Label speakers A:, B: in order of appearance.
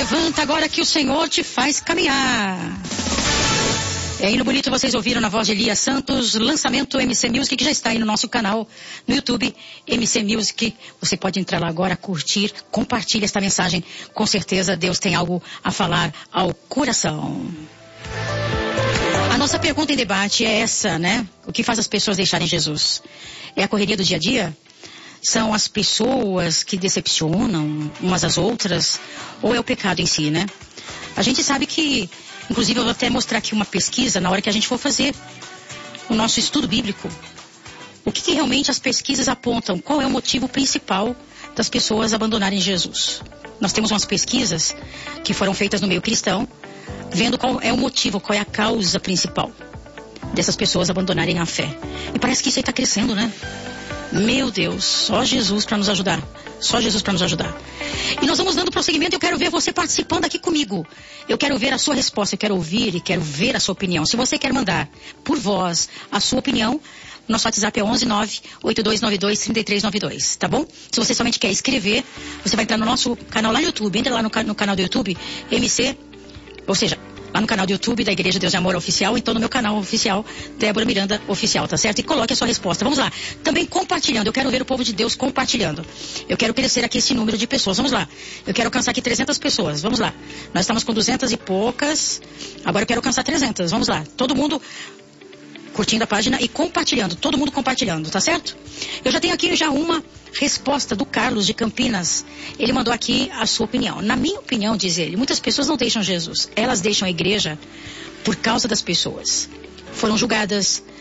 A: Levanta agora que o Senhor te faz caminhar. É hino bonito, vocês ouviram na voz de Elias Santos, lançamento MC Music, que já está aí no nosso canal no YouTube, MC Music. Você pode entrar lá agora, curtir, compartilhe esta mensagem. Com certeza Deus tem algo a falar ao coração. A nossa pergunta em debate é essa, né? O que faz as pessoas deixarem Jesus? É a correria do dia a dia? São as pessoas que decepcionam umas às outras? Ou é o pecado em si, né? A gente sabe que, inclusive eu vou até mostrar aqui uma pesquisa na hora que a gente for fazer o nosso estudo bíblico. O que realmente as pesquisas apontam? Qual é o motivo principal das pessoas abandonarem Jesus? Nós temos umas pesquisas que foram feitas no meio cristão, vendo qual é o motivo, qual é a causa principal dessas pessoas abandonarem a fé. E parece que isso aí está crescendo, né? Meu Deus, só Jesus para nos ajudar. Só Jesus para nos ajudar. E nós vamos dando prosseguimento. Eu quero ver você participando aqui comigo. Eu quero ver a sua resposta. Eu quero ouvir e quero ver a sua opinião. Se você quer mandar por voz a sua opinião, nosso WhatsApp é 11982923392, tá bom? Se você somente quer escrever, você vai entrar no nosso canal lá no YouTube. Entra lá no canal do YouTube, MC, ou seja, lá no canal do YouTube da Igreja Deus de Amor Oficial, então no meu canal oficial, Débora Miranda Oficial, tá certo? E coloque a sua resposta. Vamos lá. Também compartilhando. Eu quero ver o povo de Deus compartilhando. Eu quero crescer aqui esse número de pessoas. Vamos lá. Eu quero alcançar aqui 300 pessoas. Vamos lá. Nós estamos com 200 e poucas. Agora eu quero alcançar 300. Vamos lá. Todo mundo curtindo a página e compartilhando. Todo mundo compartilhando, tá certo? Eu já tenho aqui uma resposta do Carlos de Campinas. Ele mandou aqui a sua opinião. Na minha opinião, diz ele, muitas pessoas não deixam Jesus. Elas deixam a igreja por causa das pessoas. Foram julgadas,